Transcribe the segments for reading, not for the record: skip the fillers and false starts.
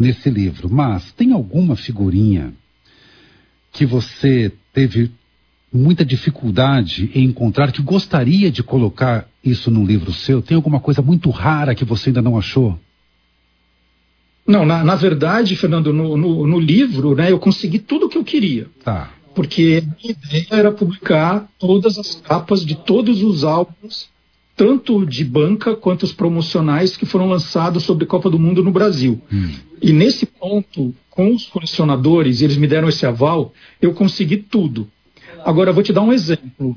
nesse livro, mas tem alguma figurinha que você teve muita dificuldade em encontrar, que gostaria de colocar isso num livro seu? Tem alguma coisa muito rara que você ainda não achou? Não, na verdade, Fernando, no livro, né, eu consegui tudo o que eu queria. Tá. Porque a minha ideia era publicar todas as capas de todos os álbuns, tanto de banca quanto os promocionais que foram lançados sobre a Copa do Mundo no Brasil. E nesse ponto, com os colecionadores, eles me deram esse aval, eu consegui tudo. Agora, eu vou te dar um exemplo.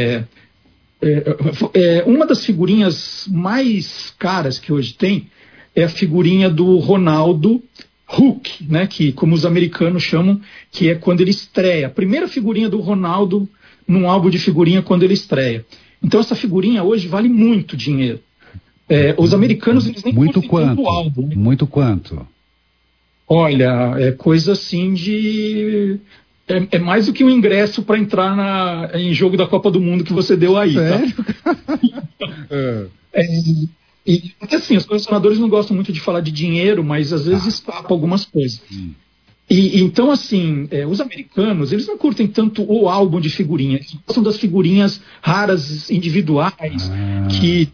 Uma das figurinhas mais caras que hoje tem é a figurinha do Ronaldo Hook, né, que, como os americanos chamam, que é quando ele estreia. A primeira figurinha do Ronaldo num álbum de figurinha quando ele estreia. Então essa figurinha hoje vale muito dinheiro. Os americanos, eles nem curtem tanto o álbum. Né? Muito quanto? Olha, é coisa assim de... É mais do que um ingresso para entrar em jogo da Copa do Mundo que você deu aí. Sério? Tá? Porque assim, os colecionadores não gostam muito de falar de dinheiro, mas às vezes escapa algumas coisas. Então, assim, os americanos, eles não curtem tanto o álbum de figurinha, eles gostam das figurinhas raras, individuais, que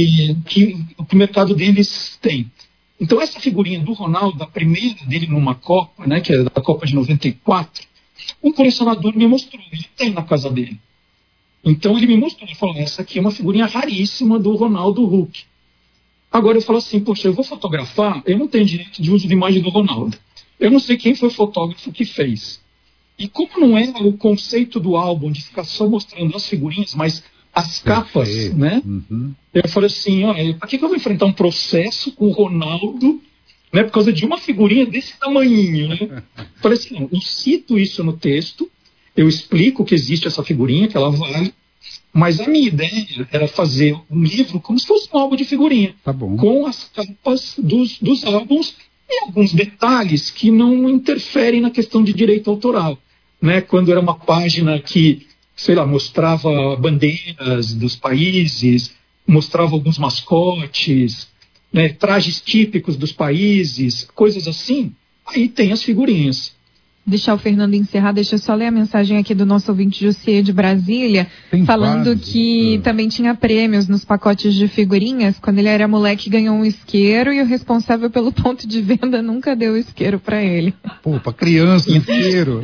o mercado deles tem. Então, essa figurinha do Ronaldo, a primeira dele numa Copa, né, que é da Copa de 94, um colecionador me mostrou, ele tem na casa dele. Então, ele me mostrou, ele falou, essa aqui é uma figurinha raríssima do Ronaldo Hook. Agora eu falo assim, poxa, eu vou fotografar, eu não tenho direito de uso de imagem do Ronaldo. Eu não sei quem foi o fotógrafo que fez. E como não é o conceito do álbum de ficar só mostrando as figurinhas, mas as capas, né? Eu falei assim, olha, para que eu vou enfrentar um processo com o Ronaldo, né, por causa de uma figurinha desse tamanhinho, né? Falei assim, não, eu cito isso no texto, eu explico que existe essa figurinha, que ela vale, mas a minha ideia era fazer um livro como se fosse um álbum de figurinha, com as capas dos álbuns e alguns detalhes que não interferem na questão de direito autoral. Né? Quando era uma página que, sei lá, mostrava bandeiras dos países, mostrava alguns mascotes, né, trajes típicos dos países, coisas assim, aí tem as figurinhas. Deixar o Fernando encerrar, deixa eu só ler a mensagem aqui do nosso ouvinte José de Brasília, falando que também tinha prêmios nos pacotes de figurinhas. Quando ele era moleque, ganhou um isqueiro e o responsável pelo ponto de venda nunca deu o isqueiro para ele. Pô, pra criança, isqueiro.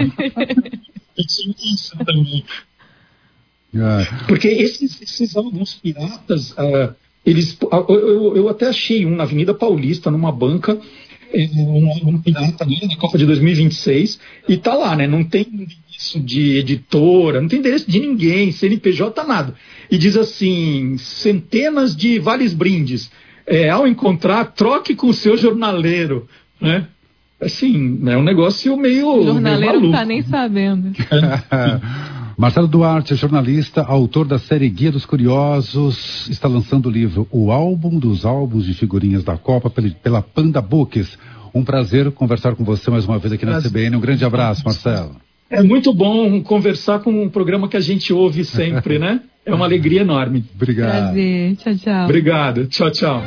Isso também. Porque esses álbuns piratas, eu até achei um na Avenida Paulista, numa banca, um pirata ali na Copa de 2026, e tá lá, né? Não tem endereço de editora, não tem endereço de ninguém, CNPJ, nada. E diz assim, centenas de vales brindes. Ao encontrar, troque com o seu jornaleiro, né? Assim, é um negócio meio... O jornaleiro meio não tá nem sabendo. Marcelo Duarte, jornalista, autor da série Guia dos Curiosos, está lançando o livro O Álbum dos Álbuns de Figurinhas da Copa pela Panda Books. Um prazer conversar com você mais uma vez aqui na CBN. Um grande abraço, Marcelo. É muito bom conversar com um programa que a gente ouve sempre, né? É uma alegria enorme. Obrigado. Prazer. Tchau, tchau. Obrigado. Tchau, tchau.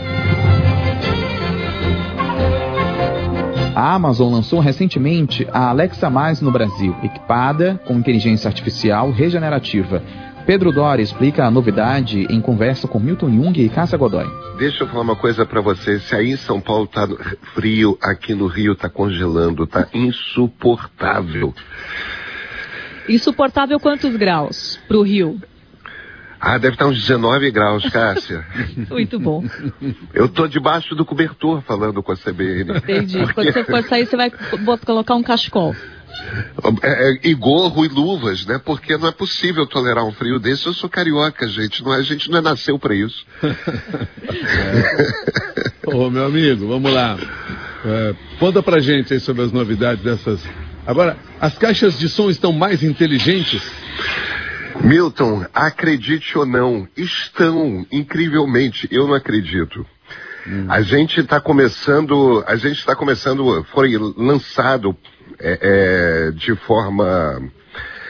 A Amazon lançou recentemente a Alexa Mais no Brasil, equipada com inteligência artificial regenerativa. Pedro Dória explica a novidade em conversa com Milton Jung e Cássia Godoy. Deixa eu falar uma coisa pra você. Se aí em São Paulo tá frio, aqui no Rio tá congelando, tá insuportável. Insuportável quantos graus pro Rio? Deve estar uns 19 graus, Cássia. Muito bom. Eu tô debaixo do cobertor falando com a CBN. Entendi. Porque... Quando você for sair, você vai colocar um cachecol. E gorro e luvas, né? Porque não é possível tolerar um frio desse. Eu sou carioca, gente. A gente não nasceu pra isso. Ô, meu amigo, vamos lá. Conta pra gente aí sobre as novidades dessas... Agora, as caixas de som estão mais inteligentes? Milton, acredite ou não, estão, incrivelmente, eu não acredito. A gente está começando, foi lançado de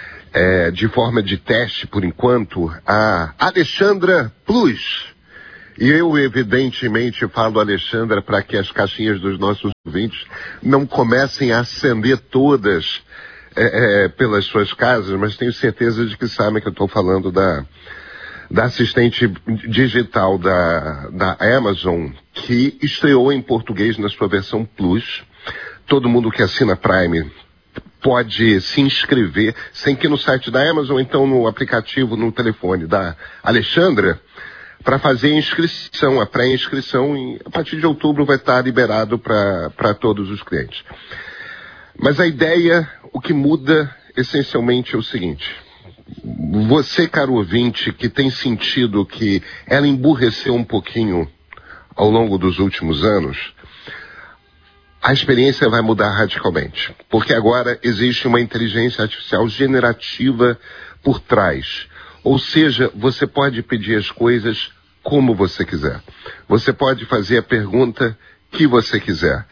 forma de teste, por enquanto, a Alexandra Plus, E eu, evidentemente, falo, Alexandra, para que as caixinhas dos nossos ouvintes não comecem a acender todas pelas suas casas, mas tenho certeza de que sabem que eu estou falando da assistente digital da Amazon, que estreou em português na sua versão Plus. Todo mundo que assina Prime pode se inscrever, sem que no site da Amazon, então no aplicativo, no telefone da Alexandra, para fazer a inscrição, a pré-inscrição, e a partir de outubro vai estar liberado para todos os clientes. Mas a ideia, o que muda essencialmente é o seguinte: você, caro ouvinte, que tem sentido que ela emburreceu um pouquinho ao longo dos últimos anos, a experiência vai mudar radicalmente, porque agora existe uma inteligência artificial generativa por trás. Ou seja, você pode pedir as coisas como você quiser. Você pode fazer a pergunta que você quiser.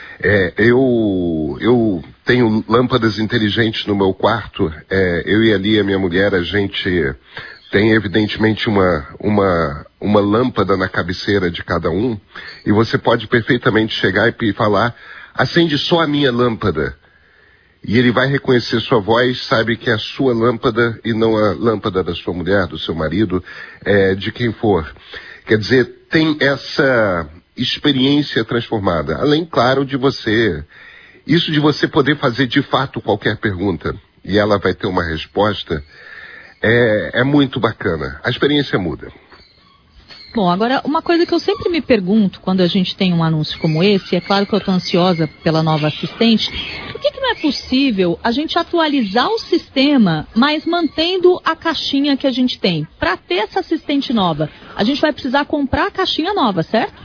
Eu tenho lâmpadas inteligentes no meu quarto. Eu e a Lia, minha mulher, a gente tem evidentemente uma lâmpada na cabeceira de cada um. E você pode perfeitamente chegar e falar: acende só a minha lâmpada. E ele vai reconhecer sua voz, sabe que é a sua lâmpada e não a lâmpada da sua mulher, do seu marido, de quem for. Quer dizer, tem essa experiência transformada. Além, claro, de você poder fazer de fato qualquer pergunta e ela vai ter uma resposta, é muito bacana. A experiência muda. Bom, agora, uma coisa que eu sempre me pergunto quando a gente tem um anúncio como esse, é claro que eu estou ansiosa pela nova assistente, por que não é possível a gente atualizar o sistema, mas mantendo a caixinha que a gente tem? Para ter essa assistente nova, a gente vai precisar comprar a caixinha nova, certo?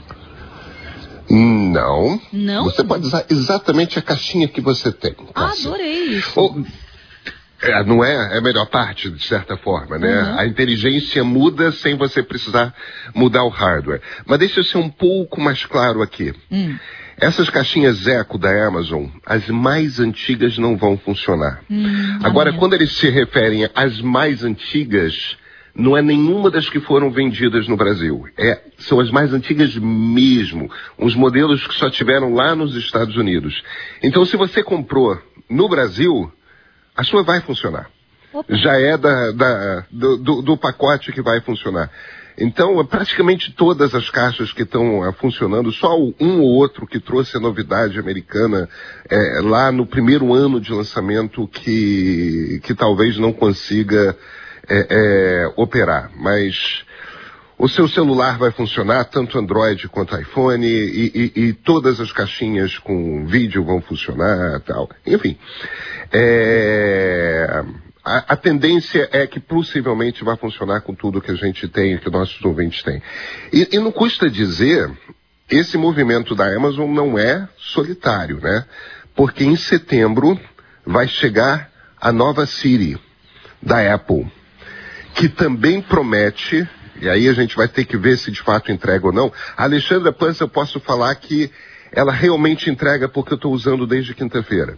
Não. Não? Você pode usar exatamente a caixinha que você tem. Adorei isso. Não é a melhor parte, de certa forma, né? Uhum. A inteligência muda sem você precisar mudar o hardware. Mas deixa eu ser um pouco mais claro aqui. Essas caixinhas Echo da Amazon, as mais antigas não vão funcionar. Agora, quando eles se referem às mais antigas, não é nenhuma das que foram vendidas no Brasil. São as mais antigas mesmo. Uns modelos que só tiveram lá nos Estados Unidos. Então, se você comprou no Brasil, a sua vai funcionar. Opa. Já é do pacote que vai funcionar. Então, praticamente todas as caixas que estão funcionando, só um ou outro que trouxe a novidade americana lá no primeiro ano de lançamento que talvez não consiga operar. Mas o seu celular vai funcionar, tanto Android quanto iPhone, e todas as caixinhas com vídeo vão funcionar, tal. Enfim, a tendência é que possivelmente vai funcionar com tudo que a gente tem, que nossos ouvintes têm. E não custa dizer, esse movimento da Amazon não é solitário, né? Porque em setembro vai chegar a nova Siri da Apple, que também promete, e aí a gente vai ter que ver se de fato entrega ou não. A Alexandra Pança, eu posso falar que ela realmente entrega porque eu estou usando desde quinta-feira.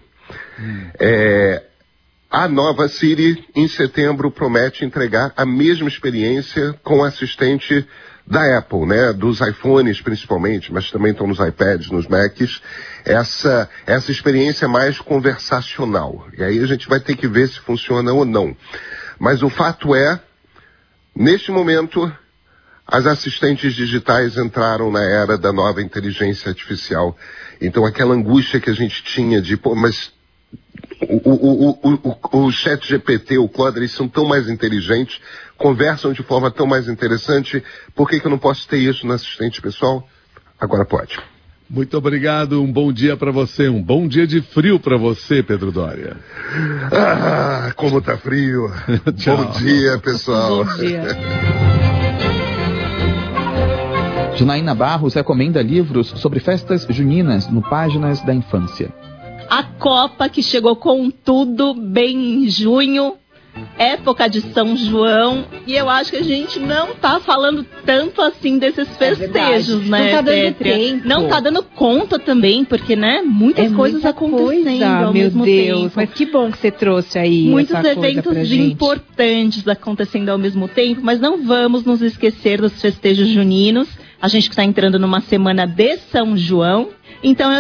A nova Siri, em setembro, promete entregar a mesma experiência com o assistente da Apple, né? Dos iPhones principalmente, mas também estão nos iPads, nos Macs. Essa experiência mais conversacional. E aí a gente vai ter que ver se funciona ou não. Mas o fato é, neste momento, as assistentes digitais entraram na era da nova inteligência artificial. Então aquela angústia que a gente tinha de, mas o ChatGPT, o Claude, eles são tão mais inteligentes, conversam de forma tão mais interessante, por que eu não posso ter isso no assistente pessoal? Agora pode. Muito obrigado, um bom dia para você, um bom dia de frio para você, Pedro Doria. Como tá frio. Bom dia, pessoal. Bom dia. Janaína Barros recomenda livros sobre festas juninas no Páginas da Infância. A Copa, que chegou com tudo bem em junho, época de São João, e eu acho que a gente não tá falando tanto assim desses festejos, né, não tá dando Pétria? tempo. Não tá dando conta também, porque, né, muitas coisas acontecendo ao mesmo tempo. Mas que bom que você trouxe aí muitos essa coisa pra eventos gente. importantes acontecendo ao mesmo tempo, mas não vamos nos esquecer dos festejos juninos. A gente está entrando numa semana de São João, então eu